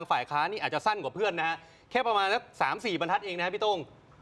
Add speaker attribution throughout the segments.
Speaker 1: ฝ่ายค้านนี่อาจจะสั้นกว่าเพื่อนนะฮะแค่ประมาณสัก3-4 บรรทัดเองนะพี่โต้ง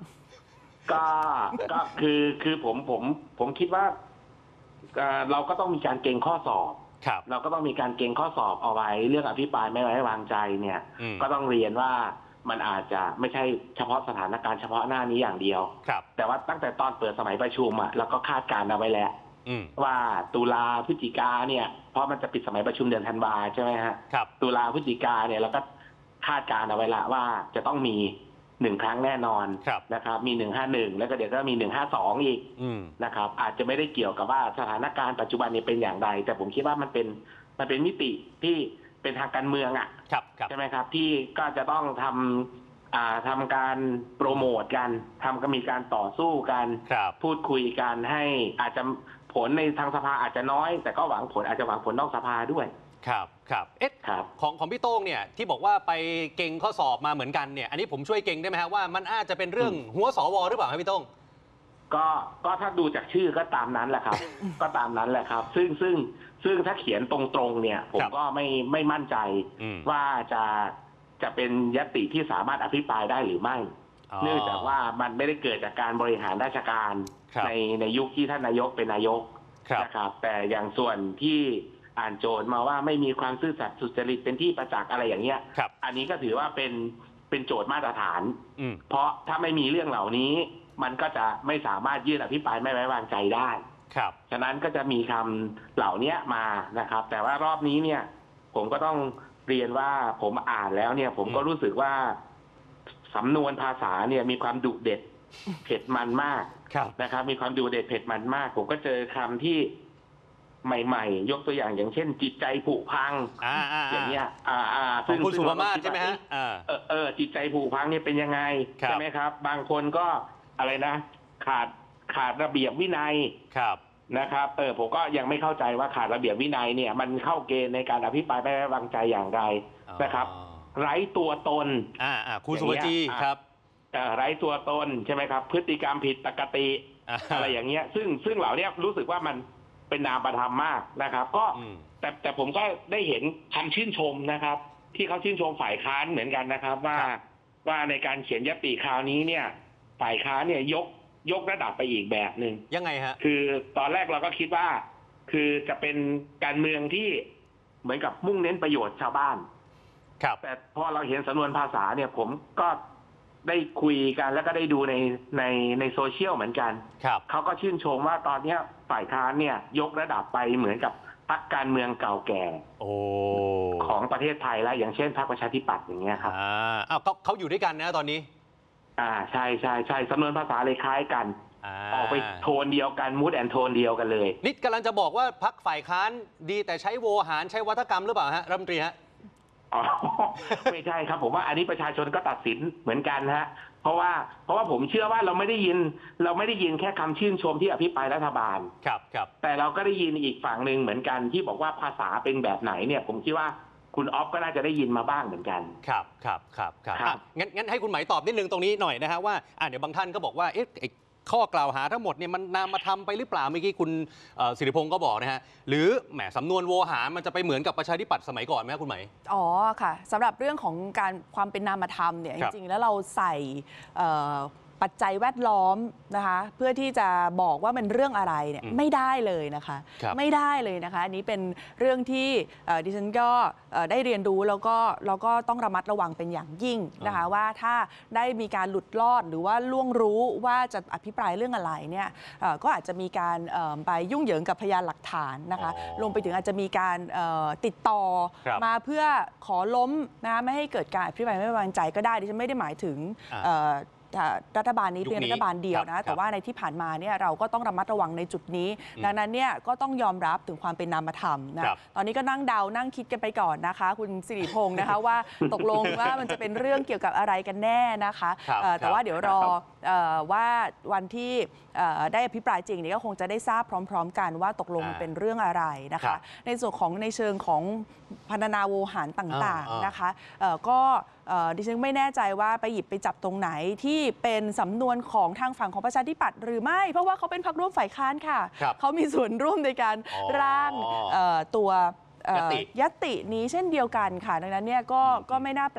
Speaker 2: ก็คือผมคิดว่าเราก็ต้องมีการเก่งข้อสอบเราก็ต้องมีการเก่งข้อสอบเอาไว้เรื่องอภิปรายไม่ไว้วางใจเนี่ยก็ต้องเรียนว่ามันอาจจะไม่ใช่เฉพาะสถานการณ์เฉพาะหน้านี้อย่างเดียวแต่ว่าตั้งแต่ตอนเปิดสมัยประชุมเราก็คาดการณ์เอาไว้แล้วว่าตุลาพฤศจิกาเนี่ยเพราะมันจะปิดสมัยประชุมเดือนธันวาใช่ไหมฮะตุลาพฤศจิกาเนี่ยเราก็คาดการณ์เอาไว้ละว่าจะต้องมี1 ครั้งแน่นอนนะครับมี151แล้วก็เดี๋ยวก็มี152อีกนะครับอาจจะไม่ได้เกี่ยวกับว่าสถานการณ์ปัจจุบันนี้เป็นอย่างไรแต่ผมคิดว่ามันเป็นมิติที่เป็นทางการเมืองใช่ไหมครับที่ก็จะต้องทำการโปรโมทกันก็มีการต่อสู้กันพูดคุยกันให้อาจจะผลในทางสภาอาจจะน้อยแต่ก็อาจจะหวังผลนอกสภาด้วย
Speaker 1: ครับของพี่โต้งเนี่ยที่บอกว่าไปเก่งข้อสอบมาเหมือนกันเนี่ยอันนี้ผมช่วยเก่งได้ไหมครับว่ามันอาจจะเป็นเรื่องหัวสวหรือเปล่าครับพี่โต้ง
Speaker 2: ก็ถ้าดูจากชื่อก็ตามนั้นแหละครับก็ตามนั้นแหละครับซึ่งถ้าเขียนตรงๆเนี่ยผมก็ไม่มั่นใจว่าจะเป็นญัตติที่สามารถอภิปรายได้หรือไม่เนื่องจากว่ามันไม่ได้เกิดจากการบริหารราชการในยุคที่ท่านนายกเป็นนายกนะครับแต่อย่างส่วนที่อ่านโจทย์มาว่าไม่มีความซื่อสัตย์สุจริตเป็นที่ประจักษ์อะไรอย่างเงี้ยอันนี้ก็ถือว่าเป็นโจทย์มาตรฐานเพราะถ้าไม่มีเรื่องเหล่านี้มันก็จะไม่สามารถยื่นอภิปรายไม่ไว้วางใจได้ฉะนั้นก็จะมีคำเหล่านี้มานะครับแต่ว่ารอบนี้เนี่ยผมก็ต้องเรียนว่าผมอ่านแล้วเนี่ยผมก็รู้สึกว่าสำนวนภาษาเนี่ยมีความดุเด็ดเผ็ดมันมากนะครับมีความดุเด็ดเผ็ดมันมากผมก็เจอคำที่ใหม่ๆยกตัวอย่างเช่นจิตใจผุพังอย่างเงี้ย
Speaker 1: ซึ่งคุณสุภมาศใช่ไหมฮะ
Speaker 2: จิตใจผุพังเนี่ยเป็นยังไงใช่ไหมครับบางคนก็อะไรนะขาดระเบียบวินัยนะครับผมก็ยังไม่เข้าใจว่าขาดระเบียบวินัยเนี่ยมันเข้าเกณฑ์ในการอภิปรายไม่ไว้วางใจอย่างไรนะครับไร้ตัวตน
Speaker 1: คุณสุวจีครับ
Speaker 2: ไร้ตัวตนใช่ไหมครับพฤติกรรมผิดปกติอะไรอย่างเงี้ยซึ่งเหล่านี้รู้สึกว่ามันเป็นนามธรรมมากนะครับก็แต่ผมก็ได้เห็นคำชื่นชมนะครับที่เขาชื่นชมฝ่ายค้านเหมือนกันนะครับว่าในการเขียนญัตติคราวนี้เนี่ยฝ่ายค้านเนี่ยยกระดับไปอีกแบบหนึ่ง
Speaker 1: ยังไงฮะ
Speaker 2: คือตอนแรกเราก็คิดว่าคือจะเป็นการเมืองที่เหมือนกับมุ่งเน้นประโยชน์ชาวบ้านแต่พอเราเห็นสำนวนภาษาเนี่ยผมก็ได้คุยกันแล้วก็ได้ดูในโซเชียลเหมือนกันเขาก็ชื่นชมว่าตอนนี้ฝ่ายค้านเนี่ยยกระดับไปเหมือนกับพรรคการเมืองเก่าแก่ของประเทศไทยแล้วอย่างเช่นพรรคประชาธิปัตย์อย่างเงี้ยครับ
Speaker 1: เขาอยู่ด้วยกันนะตอนนี้
Speaker 2: ใช่สำนวนภาษาเลยคล้ายกันออกไปโทนเดียวกันมูดแอนโทนเดียวกันเลย
Speaker 1: นิดกำลังจะบอกว่าพรรคฝ่ายค้านดีแต่ใช้โวหารใช้วัฒกรรมหรือเปล่าฮะรัฐมนตรีฮะ
Speaker 2: ไม่ใช่ครับผมว่าอันนี้ประชาชนก็ตัดสินเหมือนกันฮะเพราะว่าผมเชื่อว่าเราไม่ได้ยินแค่คำชื่นชมที่อภิปรายรัฐบาลแต่เราก็ได้ยินอีกฝั่งหนึ่งเหมือนกันที่บอกว่าภาษาเป็นแบบไหนเนี่ยผมคิดว่าคุณอ๊อฟก็น่าจะได้ยินมาบ้างเหมือนกัน
Speaker 1: ครับงั้นให้คุณหมายตอบนิดนึงตรงนี้หน่อยนะฮะว่าเดี๋ยวบางท่านก็บอกว่าข้อกล่าวหาทั้งหมดเนี่ยมันนำมาทำไปหรือเปล่าเมื่อกี้คุณสิริพงศ์ก็บอกนะฮะหรือแหมสำนวนโวหารมันจะไปเหมือนกับประชาธิปัตย์สมัยก่อนไหมครับคุณหมาย
Speaker 3: ค่ะสำหรับเรื่องของความเป็นนามธรรมเนี่ยจริงๆแล้วเราใส่ปัจจัยแวดล้อมนะคะเพื่อที่จะบอกว่ามันเรื่องอะไรเนี่ยไม่ได้เลยนะคะไม่ได้เลยนะคะอันนี้เป็นเรื่องที่ดิฉันก็ได้เรียนรู้แล้วก็ต้องระมัดระวังเป็นอย่างยิ่งนะคะว่าถ้าได้มีการหลุดลอดหรือว่าล่วงรู้ว่าจะอภิปรายเรื่องอะไรเนี่ยก็อาจจะมีการไปยุ่งเหยิงกับพยานหลักฐานนะคะรวมไปถึงอาจจะมีการติดต่อมาเพื่อขอล้มนะคะไม่ให้เกิดการอภิปรายไม่ไว้วางใจก็ได้ดิฉันไม่ได้หมายถึงรัฐบาลนี้เป็นรัฐบาลเดียวนะแต่ว่าในที่ผ่านมาเนี่ยเราก็ต้องระมัดระวังในจุดนี้ดังนั้นเนี่ยก็ต้องยอมรับถึงความเป็นนามธรรมนะตอนนี้ก็นั่งเดานั่งคิดกันไปก่อนนะคะคุณสิริพงศ์นะคะว่าตกลงว่ามันจะเป็นเรื่องเกี่ยวกับอะไรกันแน่นะคะแต่ว่าเดี๋ยวรอว่าวันที่ได้อภิปรายจริงเนี่ยก็คงจะได้ทราบพร้อมๆกันว่าตกลงเป็นเรื่องอะไรนะคะในส่วนของในเชิงของพรรณนาโวหารต่างๆนะคะก็ดิฉันไม่แน่ใจว่าไปหยิบไปจับตรงไหนที่เป็นสำนวนของทางฝั่งของประชาธิปัตย์หรือไม่เพราะว่าเขาเป็นพรรคร่วมฝ่ายค้านค่ะเขามีส่วนร่วมในการร่างตัวยตินี้เช่นเดียวกันค่ะดังนั้นเนี่ยก็ไม่น่า